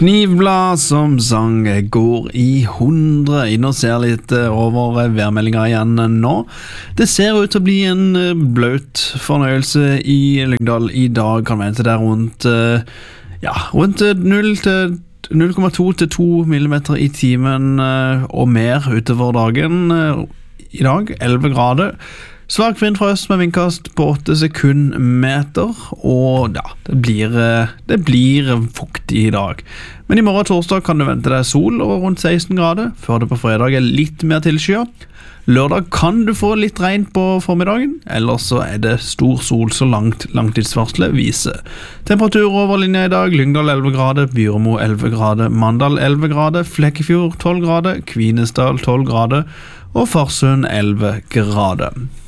Knivblad som sang går i 100 inn og ser litt over værmeldinga igjen nå. Det ser ut til å bli en bløt fornøyelse i Lyngdal i dag. Kan vente der rundt 0,2 til 2 millimeter i timen og mer utover dagen. I dag 11 grader. Svak vind fra øst med vindkast på 8 sekundmeter, og ja, det blir fuktig i dag. Men i morgen torsdag kan du vente deg sol og rundt 16 grader, før det på fredag litt mer tilskyet. Lørdag kan du få litt regn på formiddagen, eller så det stor sol så langt langtidsvarslet viser. Temperatur over linja i dag: Lyngdal 11 grader, Byremo 11 grader, Mandal 11 grader, Flekkefjord 12 grader, Kvinesdal 12 grader og Farsund 11 grader.